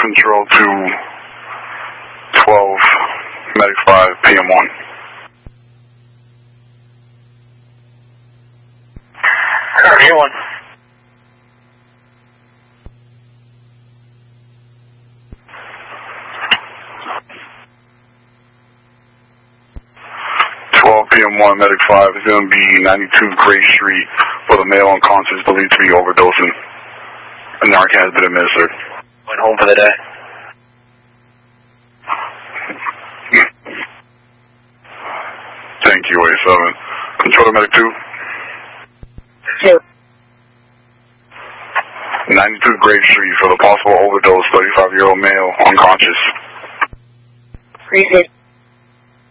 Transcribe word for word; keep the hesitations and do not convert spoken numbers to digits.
Control to twelve, Medic five, P M one. P M one. twelve P M one, Medic five is going to be ninety-two Gray Street for the male unconscious believed to be overdosing. A Narcan has been administered. Went home for the day. Thank you, A seven. Control to Medic two. Sir. ninety-two Gray Street for the possible overdose, thirty-five-year-old male unconscious. Appreciate it.